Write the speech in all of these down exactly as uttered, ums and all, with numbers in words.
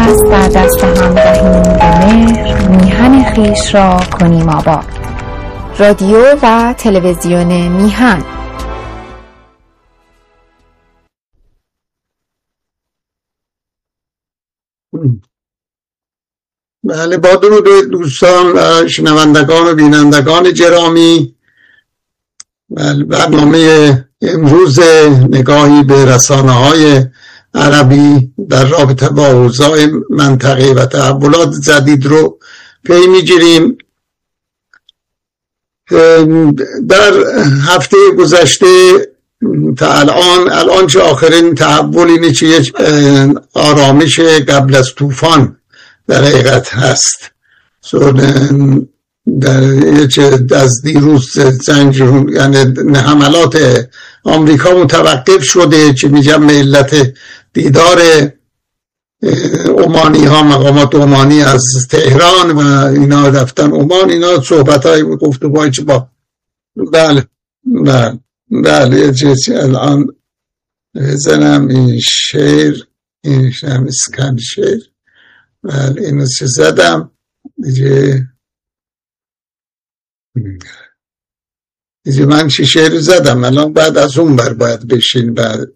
دست در دست هم دهیم به مهر، میهن خویش را کنیم آباد. رادیو و تلویزیون میهن. بله، با درود دوستان و شنوندگان و بینندگان گرامی، بله، برنامه امروز نگاهی به رسانه‌های عربی در رابطه با اوضاع منطقه و تحولات جدید رو پی می‌گیریم. در هفته گذشته تا الان الان چه آخرین تحول اینه که یک آرامش قبل از طوفان در حقیقت هست. در از دیروز جنگ یعنی حملات آمریکا متوقف شده که میگم علت دیدار عمانی ها، مقامات عمانی از تهران و اینا رفتن عمان، اینا صحبت های گفتگوهای که با بله بله بله چه الان بزنم این شعر، این شم اسکن شعر، بله اینو چه زدم دیگه دیگه من چه شعر زدم الان، بعد از اون بر باید بشین بعد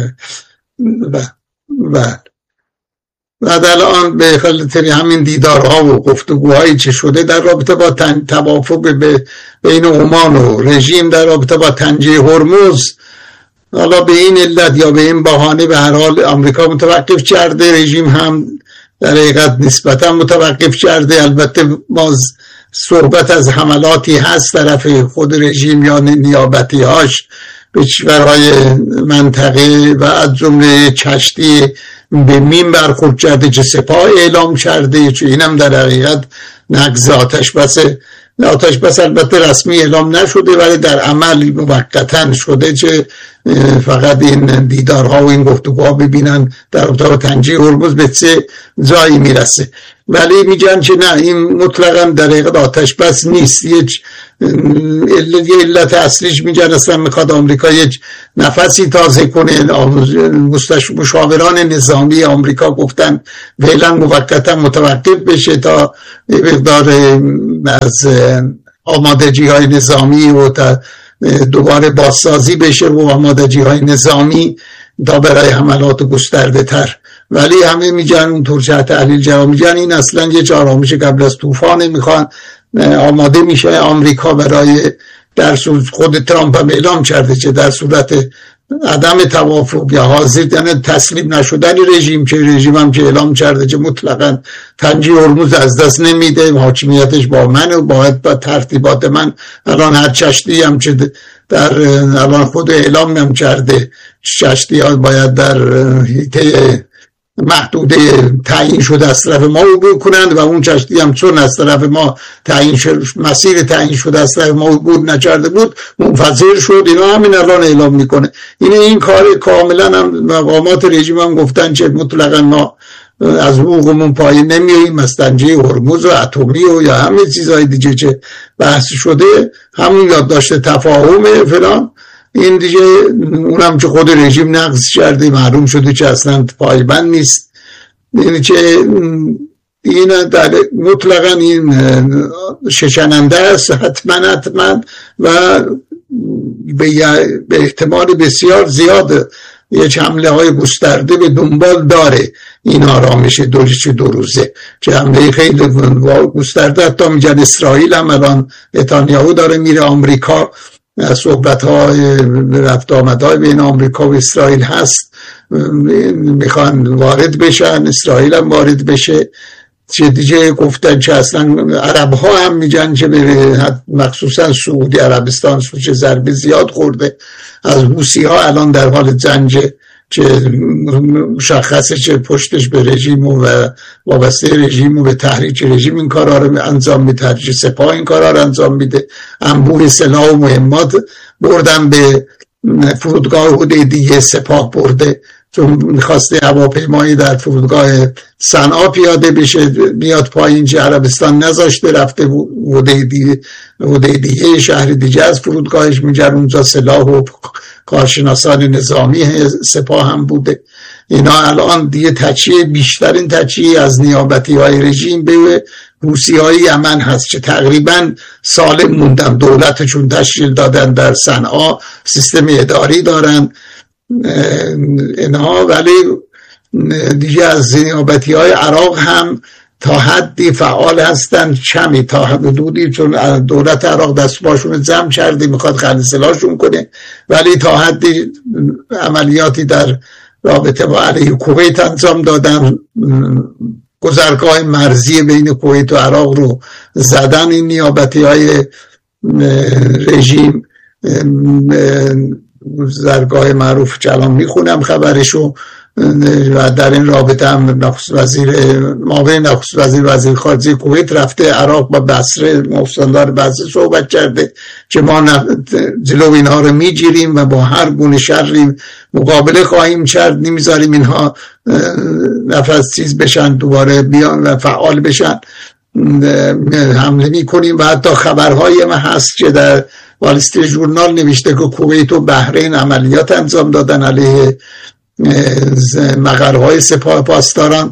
بعد بعد بعد الان به خاطر همین دیدارها و گفتگوهایی که شده در رابطه با توافق بین عمان و رژیم در رابطه با تنجیه هرمز، حالا به این علت یا به این بهانه به هر حال آمریکا متوقف کرده، رژیم هم در حقیقت نسبتا متوقف کرده. البته ما صحبت از حملاتی هست طرف خود رژیم یا نیابتی هاش به کشورهای منطقه و از جمله کشتی به مین برخورد کرده که سپاه اعلام کرده، چون اینم در حقیقت نقض آتش بس آتش بس البته رسمی اعلام نشده ولی در عمل موقتا شده که فقط این دیدارها و این گفتگوها ببینن در رابطه تنجیه هرمز به چه جایی میرسه. ولی میگن که نه، این مطلقا در حقیقت آتش بس نیست. یک علت اصلیش میگن اصلا میخواد آمریکا یک نفسی تازه کنه. مشاوران نظامی آمریکا گفتن فعلا موقتا متوقف بشه تا مقدار از آمادگی های نظامی و تا دوباره بازسازی بشه و آمادگی های نظامی تا برای حملات گسترده تر. ولی همه میگن اونطور که تحلیل جواب میگن این اصلا یه آرامش قبل از طوفانه، میخوان آماده میشه آمریکا برای، در خود ترامپ هم اعلام کرده که در صورت عدم توافق یا حاضر یعنی تسلیم نشدن رژیم، که رژیم هم که اعلام کرده که مطلقاً تنجیه هرمز از دست نمیده، حاکمیتش با من و باید با ترتیبات من. الان هر کشتی هم که در الان خود اعلام هم کرده کشتی ها باید در حیطه محدوده تعیین شده از طرف ما عبور کنند و اون کشتی هم چون از طرف ما تعیین شد، مسیر تعیین شده از طرف ما عبور نکرده بود، منفجر شد. اینا همین الان اعلام میکنه. این این کار کاملا هم مقامات رژیم هم گفتن که مطلقا ما از حقوقمون پایین نمیاییم، از تنجیه هرمز و اتمی و یا همه چیزهای دیگه که بحث شده، همون یادداشت تفاهم فلان، این دیگه اونم که خود رژیم نقض کرده، معلوم شده که اصلا پایبند نیست. یعنی که این در مطلقا این شکننده است حتما حتما و به احتمال بسیار زیاد یک حمله های گسترده به دنبال داره این آرامش دوریش دو روزه، که حمله خیلی گسترده. حتی میگن اسرائیل هم الان نتانیاهو داره میره آمریکا، صحبت های رفت آمدهای بین آمریکا و اسرائیل هست، میخوان وارد بشن، اسرائیل هم وارد بشه. چه دیگه گفتن که اصلا عرب ها هم میگن که مخصوصا سعودی عربستان سوچه ضربه زیاد خورده از حوثی ها، الان در حال جنگ که مشخصه که پشتش به رژیم و وابسته رژیم و به تحریک رژیم این کارها رو انجام میده، تحریک سپاه این کارها رو انجام میده. انبوه سلاح و مهمات بردن به فرودگاه حدیدیه، سپاه برده چون میخواسته هواپیمایی در فرودگاه صنعا پیاده بشه بیاد پایین، که عربستان نذاشته، رفته حدیدیه حدیدیه شهر دیگه از فرودگاهش میجر اونجا سلاح و کارشناسان نظامی سپاه هم بوده. اینا الان دیگه تچیه، بیشترین تچیه از نیابتی های رژیم به حوثی های یمن هست که تقریبا سالم موندن، دولتشون تشکیل دادن، در صنعا سیستم اداری دارن اینها، ولی دیگه از نیابتی های عراق هم تا حدی فعال هستن، کمی تا حدودی، چون دولت عراق دست باشون جمع کرده میخواد خلیصلاشون کنه، ولی تا حدی عملیاتی در رابطه با علیه کویت انجام دادن، گذرگاه مرزی بین کویت و عراق رو زدن این نیابتی های رژیم، گذرگاه معروف که الان میخونم خبرشو، و در این رابطه هم نخست وزیر معاون نخست وزیر وزیر خارجه کویت رفته عراق با بصره مفصلدار بصره صحبت کرده که ما جلو اینها رو میگیریم و با هر گونه شری مقابله خواهیم کرد، نمیذاریم اینها نفس چیز بشن، دوباره بیان و فعال بشن، حمله میکنیم. و حتی خبرهای ما هست که در وال استریت ژورنال نوشته که کویت و بحرین عملیات انجام دادن علیه مقرهای سپاه پاسداران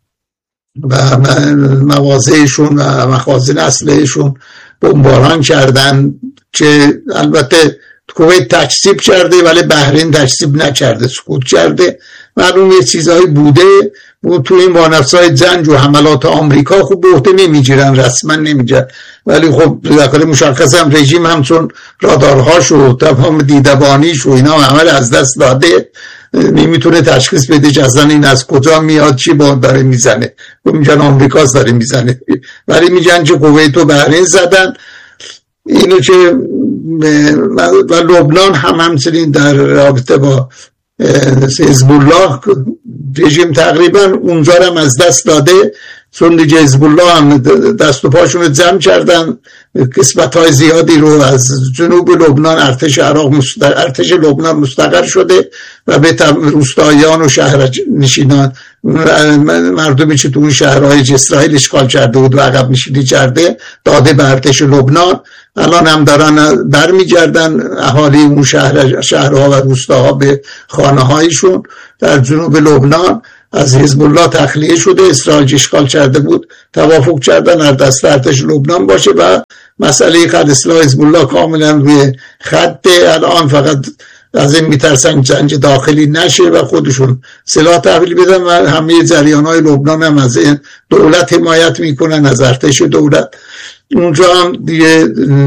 و مواضعشون و مخازن اسلحه‌شون بمباران کردن، که البته کویت تکذیب کرده ولی بحرین تکذیب نکرده، سکوت کرده. معلوم یه چیزایی بوده بود تو این وانفسای جنگ و حملات آمریکا، خوب به عهده نمیگیرن، رسما نمیگن، ولی خب ذکر مشخص هم رژیم همچون رادارهاش و تمام دیدبانیش و اینا عمل از دست داده، نمیتونه تشخیص بده که اصلا این از کجا میاد، چی با داره میزنه، میگن آمریکاست داره میزنه، ولی میگن که کویت و بحرین زدن اینو. که و لبنان هم همچنین در رابطه با حزب الله رژیم تقریبا اونجا هم از دست داده، چون دیگه حزب الله هم دست و پاشون رو جمع کردن، قسمت های زیادی رو از جنوب لبنان ارتش عراق مستقر، ارتش لبنان مستقر شده و به روستاییان و شهر نشینان، مردمی که تو اون شهرهای که اسرائیل اشغال کرده بود و عقب نشینی کرده داده به ارتش لبنان. الان هم دارن برمیگردن اهالی اون شهر شهرها و روستاها به خانه هایشون در جنوب لبنان. از حزب الله تخلیه شده، اسرائیل اشغال کرده بود، توافق کردن در دست ارتش لبنان باشه و مسئله خط اصلاح حزب الله کاملا روی خط. الان فقط از این میترسن جنگ داخلی نشه و خودشون سلاح تحویل بدن، و همه جریان‌های لبنان هم از این دولت حمایت میکنن، از ارتش دولت. اونجا هم دیگه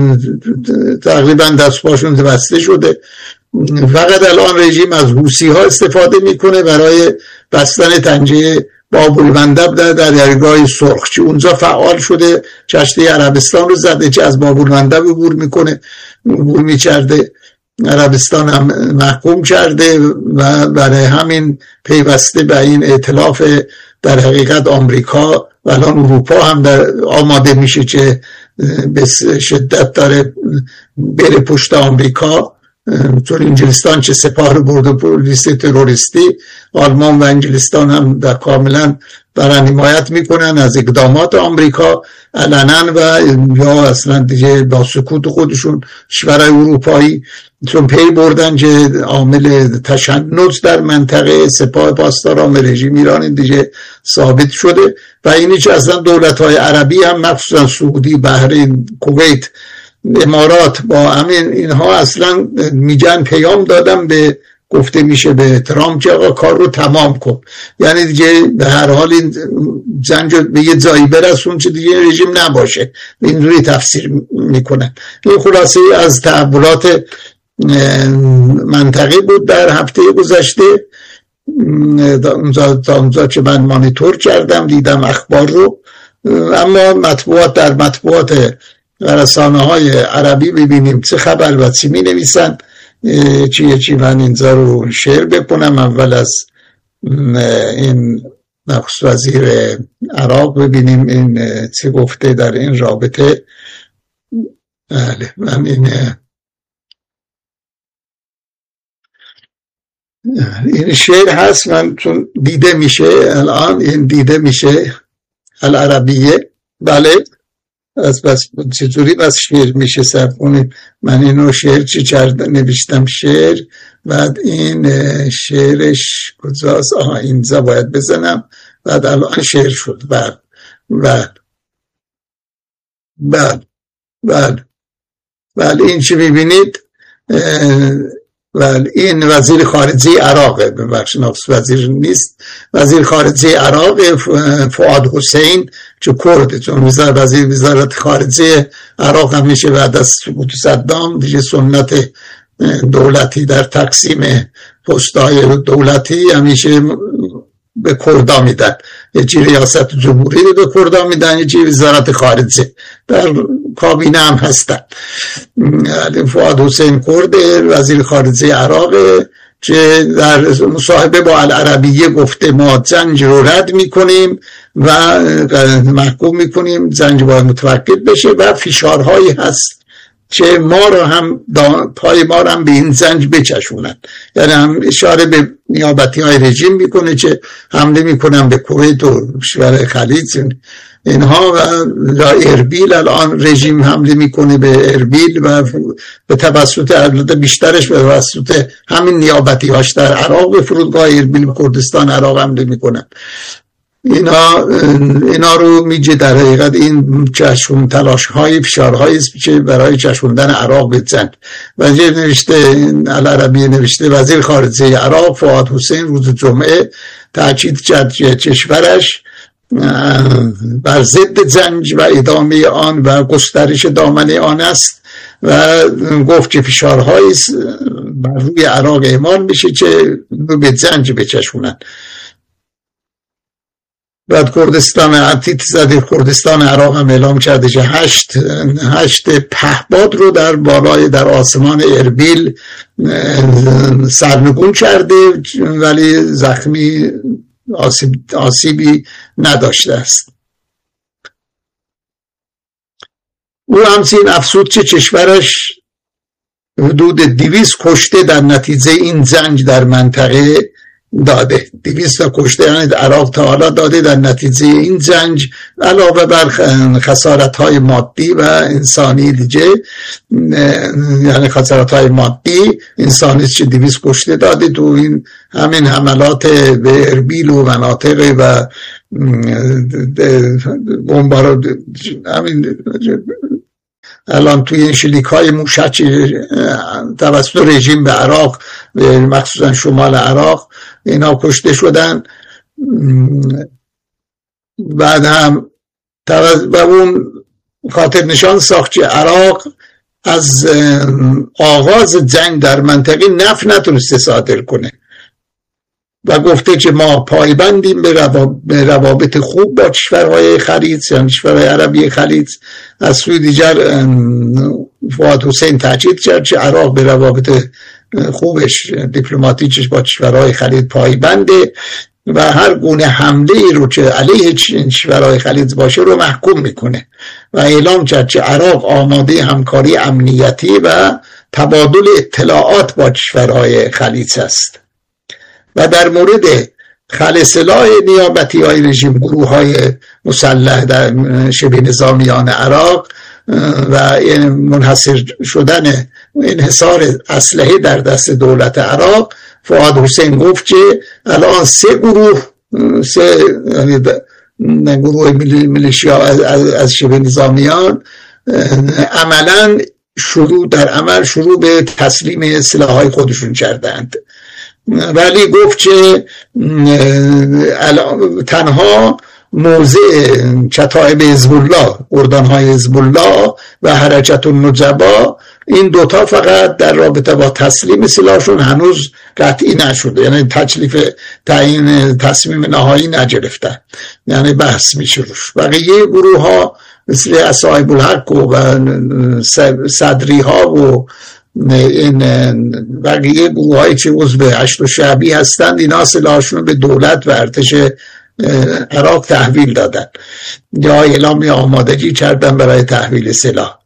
تقریبا دست پاشون بسته شده. فقط الان رژیم از حوثی ها استفاده میکنه برای بستن تنجه باب المندب در دریاچه سرخ، که اونجا فعال شده، کشتی عربستان رو زده که از باب المندب عبور میکنه، عبور میکرده. عربستان هم محکوم کرده و برای همین پیوسته به این ائتلاف در حقیقت آمریکا و الان اروپا هم در آماده میشه که به شدت داره بره پشت آمریکا، چون انگلستان چه سپاه رو برده پلیس تروریستی، آلمان و انگلستان هم در کاملا دارن حمایت میکنن از اقدامات آمریکا علنا، و یا اصلا دیگه با سکوت خودشون کشورهای اروپایی چون پی بردن که عامل تشنج در منطقه سپاه پاسداران رژیم ایران دیگه ثابت شده. و اینی که اصلا دولت‌های عربی هم مخصوصا سعودی، بحرین، کویت، امارات با همین اینها اصلا میگن پیام دادن به، گفته میشه به ترامپ که آقا کار رو تمام کن، یعنی دیگه به هر حال این جنگ به یه جایی برسون که دیگه رژیم نباشه، اینجوری تفسیر میکنن. این خلاصه از تحولات منطقی بود در هفته گذشته. اونجا تا اونجا که من مانیتور کردم دیدم اخبار رو، اما مطبوعات در مطبوعات و رسانه های عربی ببینیم چه خبر و چی می نویسن. چیه چی من اینجا رو شیر بکنم. اول از این نخست وزیر عراق ببینیم این چه گفته در این رابطه. بله من این این شعر هست، من چون دیده میشه الان، این دیده میشه العربیه. بله از بس چطوری بس شعر میشه صرف کنیم. من اینو شعر چی چرده نوشتم شعر، بعد این شعرش کجاست؟ آها اینجا باید بزنم، بعد الان شعر شد. بعد بعد بعد بعد بعد این چی میبینید؟ ولی این وزیر خارجه عراقه، ببخشید وزیر نیست، وزیر خارجه عراق فؤاد حسین که کرده، چون وزیر وزارت خارجه عراق همیشه بعد از سقوط صدام دیگه سنت دولتی در تقسیم پست‌های دولتی همیشه به کردا میدن، یه چی ریاست جمهوری رو به کردا میدن، یه چی وزارت خارجه، در کابینه هم هستن. فؤاد حسین کرده وزیر خارجه عراق که در مصاحبه با العربیه گفته ما زنج رو رد میکنیم و محکوم میکنیم زنج باید متوقف بشه و فشارهایی هست که ما رو هم پای ما رو هم به این زنج بچشونن. یعنی هم اشاره به نیابتی های رژیم میکنه که حمله میکنن به کویت و کشور خلیج اینها و اربیل. الان رژیم حمله میکنه به اربیل و به توسط بیشترش به توسط همین نیابتی هاش در عراق به فرودگاه اربیل کردستان عراق حمله میکنن. اینا اینا رو میگه در حقیقت این چشم تلاش های فشارهایی است که برای چشوندن عراق به جنگ. وزیر نوشته العربی نوشته وزیر خارجه عراق فؤاد حسین روز جمعه تاکید کرد که کشورش بر ضد جنگ و ادامه آن و گسترش دامنه آن است و گفت که فشارهایی بر روی عراق اعمال میشه که به جنگ بچشونن. بعد کردستان عتیت زده کردستان عراق هم اعلام کرده که هشت هشت پهپاد رو در بالای در آسمان اربیل سرنگون کرده ولی زخمی آسیب آسیبی نداشته است. او همچنین افزود که کشورش حدود دویست کشته در نتیجه این جنگ در منطقه داده. دویست تا کشته یعنی عراق تا حالا داده در نتیجه این جنگ، علاوه بر خسارت های مادی و انسانی دیگه، یعنی خسارت های مادی انسانی چه دویست کشته داده تو این همین حملات به اربیل و مناطق و بمباران همین الان توی این شلیک های موشکی توسط رژیم به عراق مخصوصا شمال عراق اینا کشته شدن. بعد هم و اون خاطر نشان ساخت که عراق از آغاز جنگ در منطقه نفت نتونسته صادر کنه و گفته که ما پایبندیم به روابط خوب با کشورهای خلیج یعنی کشورهای عربی خلیج. از سوی دیگر فؤاد حسین تاکید کرد که عراق به روابط خوبش دیپلماتیکش با کشورهای خلیج پایبنده و هر گونه حمله ای رو که علیه کشورهای خلیج باشه رو محکوم میکنه و اعلام کرد که عراق آماده همکاری امنیتی و تبادل اطلاعات با کشورهای خلیج است. و در مورد خلع سلاح نیابتی های رژیم گروه های مسلح در شبه نظامیان عراق و منحصر شدن انحصار اسلحه در دست دولت عراق، فؤاد حسین گفت که الان سه گروه سه یعنی گروه میلیشیا از شبه نظامیان عملا شروع در عمل شروع به تسلیم سلاح‌های خودشون کردند. ولی گفت که تنها موضع کتایب حزب الله، اردنهای حزب الله و حرکت النجبا این دوتا فقط در رابطه با تسلیم سلاحشون هنوز قطعی نشده، یعنی تکلیف تعیین تصمیم نهایی نگرفتن، یعنی بحث میشه روش. بقیه گروه ها مثل اصحاب الحق و صدری ها و این بقیه گروه هایی که عضو هشت و شعبی هستند اینا سلاحشون به دولت و ارتش عراق تحویل دادن یا اعلام آمادگی کردن برای تحویل سلاح.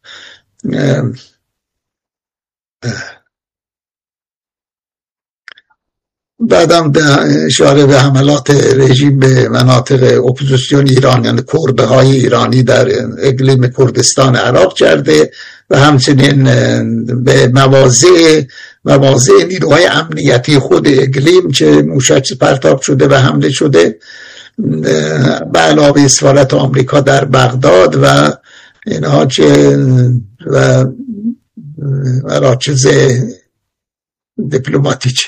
بعدم اشاره به حملات رژیم به مناطق اپوزیسیون ایران یعنی کرده های ایرانی در اقلیم کردستان عراق کرده و همچنین به مواضع مواضع نیروهای امنیتی خود اقلیم که موشک پرتاب شده و حمله شده، به علاوه سفارت آمریکا در بغداد و اینها که و مراکز دیپلماتیک.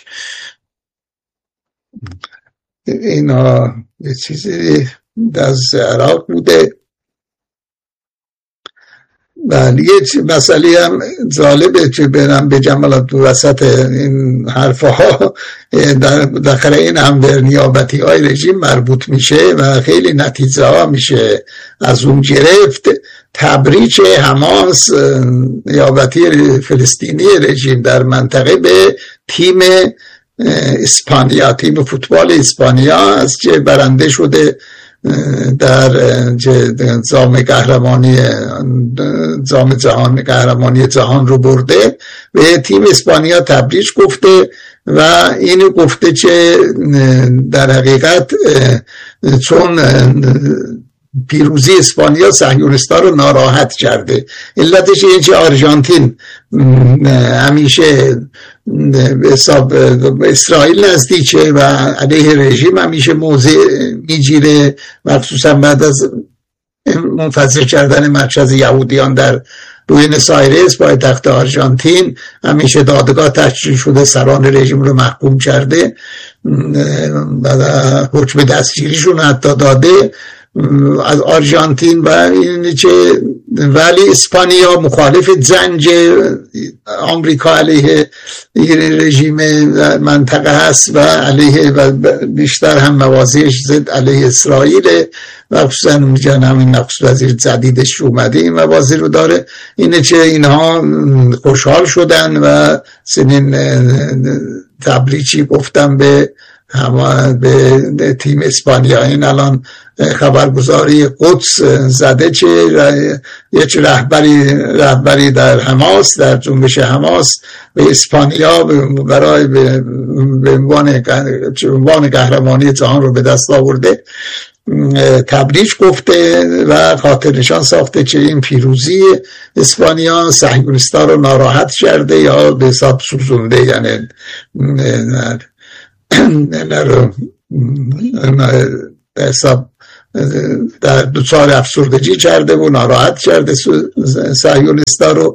اینا یه چیزی از عراق بوده. بله، یه مسئله هم جالبه که برم به جمالات تو وسط این حرفها داخل این هم در نیابتی های رژیم مربوط میشه و خیلی نتیجه ها میشه از اون گرفت. تبریک حماس نیابتی فلسطینی رژیم در منطقه به تیم اسپانیا، تیم فوتبال اسپانیا است که برنده شده در جام قهرمانی جام جهان قهرمانی جهان رو برده و تیم اسپانیا تبریک گفته و اینو گفته که در حقیقت چون پیروزی اسپانیا صهیونیست‌ها رو ناراحت کرده. علتش این که آرژانتین همیشه به حساب اسرائیل نزدیکه و علیه رژیم همیشه موضع میگیره، مخصوصا بعد از منفجر کردن مرکز یهودیان در بوئنوس آیرس پایتخت آرژانتین همیشه دادگاه تشکیل شده، سران رژیم رو محکوم کرده، بعد حکم دستگیریشون حتی داده از آرژانتین و این که ولی اسپانیا مخالف جنگ آمریکا علیه رژیم منطقه هست و علیه و بیشتر هم موازیش ضد علیه اسرائیل و خصوصا میگن همین نقص وزیر جدیدش اومده این موازی رو داره. اینه که اینها خوشحال شدن و سنین تبریکی گفتم به همه به تیم اسپانیا. این الان خبرگزاری قدس زده که یک رهبری رهبری در حماس در جنبش حماس به اسپانیا برای به عنوان قهرمانی جهان رو به دست آورده تبریک گفته و خاطر نشان ساخته که این پیروزی اسپانیا صهیونیست‌ها رو ناراحت کرده یا به حساب سوزونده، یعنی نرو به حساب در دوچار افسردگی کرده و ناراحت کرده صهیونیست‌ها رو.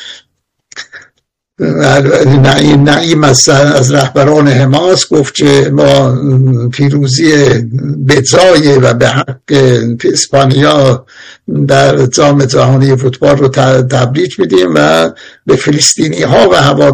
نعیم از رهبران حماس گفت که ما پیروزی به جای و به حق اسپانیا در جام جهانی فوتبال رو تبریک میدیم و به فلسطینی ها و هوا